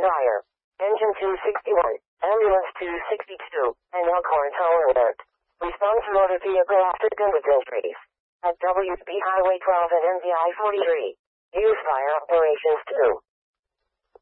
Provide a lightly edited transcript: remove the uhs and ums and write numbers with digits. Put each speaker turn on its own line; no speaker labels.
fire. Engine 261, Ambulance 262, and Elkhorn Tower Alert. Response to motor vehicle after gunboat entries. At WB Highway 12 and NVI 43. Use fire operations 2.